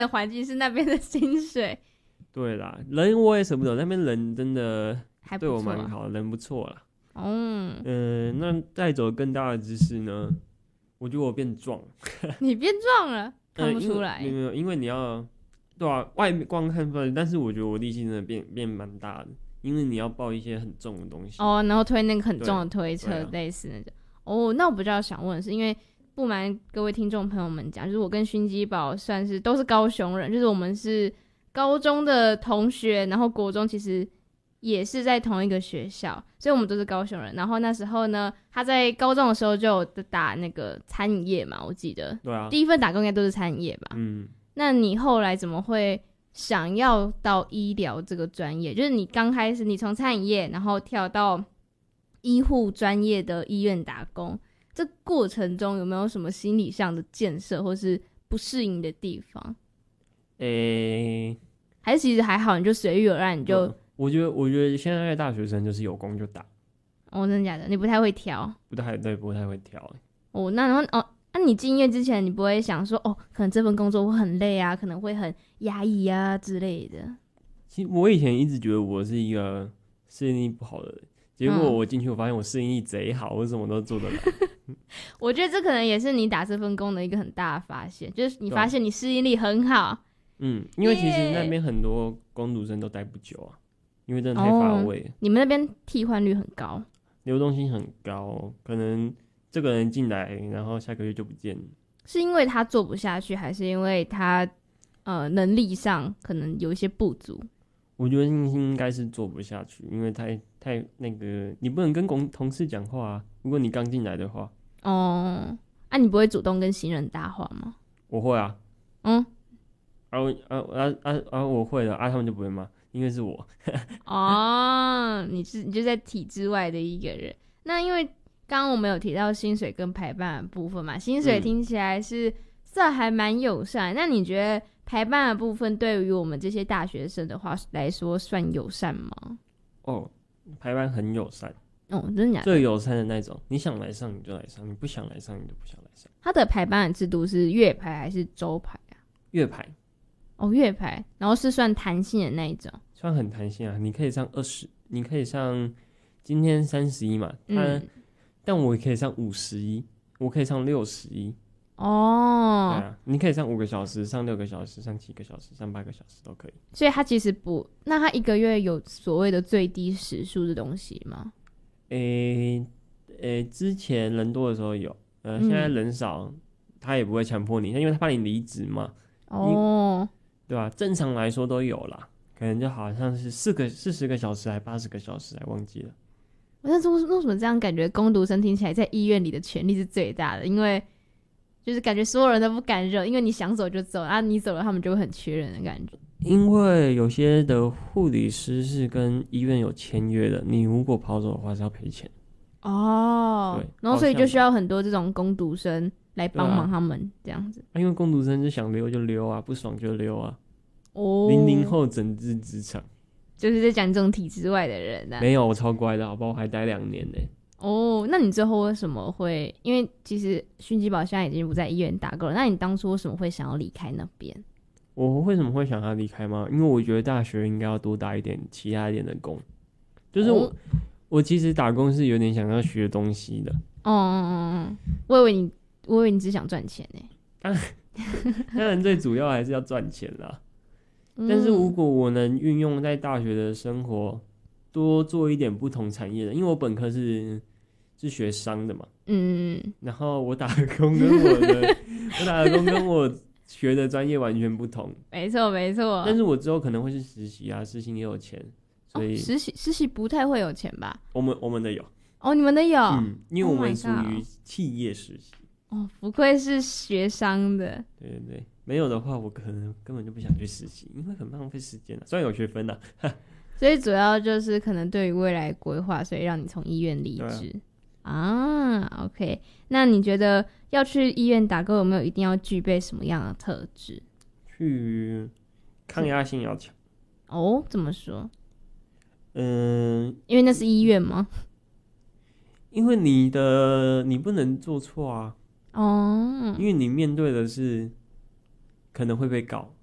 的环境是那边的薪水。 对啦，人我也舍不得，那边人真的对还不错、 我蛮好，人不错啦。 那再走更大的知识呢？我觉得我变壮， 你变壮了，看不出来。 没有，因为你要对啊，外面光看出来，但是我觉得我力气真的变蛮大的，因为你要抱一些很重的东西。 然后推那个很重的推车， 啊、 类似那种。那我比较想问的是，因为不瞒各位听众朋友们讲，就是我跟薰基宝算是都是高雄人，就是我们是高中的同学，然后国中其实也是在同一个学校，所以我们都是高雄人。然后那时候呢，他在高中的时候就有打那个餐饮业嘛，我记得。 对啊。 第一份打工应该都是餐饮业吧？那你后来怎么会想要到医疗这个专业？就是你刚开始你从餐饮业，然后跳到医护专业的医院打工，这过程中有没有什么心理上的建设或是不适应的地方？还是其实还好，你就随遇而安，你就我觉得现在的大学生就是有工就打。 真的假的？你不太会挑？ 不太会挑。 那然后那你进医院之前，你不会想说可能这份工作会很累啊，可能会很压抑啊之类的？ 其实我以前一直觉得我是一个适应力不好的人，结果我进去我发现我适应力贼好，我什么都做得来。 我觉得这可能也是你打这份工的一个很大的发现，就是你发现你适应力很好。 因为其实那边很多工读生都待不久啊，因为真的太乏味了。 你们那边替换率很高， 流动性很高，可能这个人进来，然后下个月就不见了。 是因为他做不下去，还是因为他能力上可能有一些不足？ 我觉得应该是做不下去，因为太那个，你不能跟同事讲话啊。如果你刚进来的话， 你不会主动跟新人搭话吗？ 我会啊。我会的啊，他们就不会骂，因为是我。 你就在体制外的一个人。那因为刚刚我们有提到薪水跟排班的部分嘛，薪水听起来是算还蛮友善。那你觉得排班的部分对于我们这些大学生的话来说算友善吗？ 排班很友善。 真的假的？ 最友善的那种，你想来上你就来上，你不想来上你就不想来上。 他的排班的制度是月排还是周排啊？ 月排。 月排，然后是算弹性的那一种， 算很弹性啊，你可以上20，你可以上今天31嘛，但我也可以上51，我可以上61。对啊，你可以上5个小时，上6个小时，上7个小时，上8个小时都可以。 所以他其实不，那他一个月有所谓的最低时数的东西吗？ 之前人多的时候有，现在人少，他也不会强迫你，因为他怕你离职嘛。对吧？正常来说都有啦，可能就好像是40个小时还80个小时，还忘记了。 但是为什么这样感觉工读生听起来在医院里的权利是最大的？因为就是感觉所有人都不敢惹，因为你想走就走啊，你走了他们就会很缺人的感觉。 因为有些的护理师是跟医院有签约的，你如果跑走的话是要赔钱。 对，然后所以就需要很多这种工读生来帮忙他们这样子。 因为工读生就想溜就溜啊，不爽就溜啊。00后整治职场， 就是在讲这种体制外的人啊。 没有，我超乖的好不好？我还待2年呢。 那你最后为什么会？因为其实薰基宝现在已经不在医院打工了，那你当初为什么会想要离开那边？ 我为什么会想要离开吗？因为我觉得大学应该要多打一点其他一点的工，就是我其实打工是有点想要学东西的。 我以为你只想赚钱呢。 当然最主要还是要赚钱啦。但是如果我能运用在大学的生活，多做一点不同产业的，因为我本科是学商的嘛。然后我打的工跟我学的专业完全不同。 没错。 但是我之后可能会是实习啊，实习也有钱，所以实习不太会有钱吧？ 我们的有。 你们的有。 因为我们属于企业实习。 不愧是学商的。 对，没有的话我可能根本就不想去实习，因为很浪费时间啊，虽然有学分啊。 所以主要就是可能对于未来规划，所以让你从医院离职。OK， 那你觉得要去医院打工有没有一定要具备什么样的特质？ 去抗压性要强。 怎么说？因为那是医院吗？ 因为你不能做错啊。因为你面对的是可能会被告，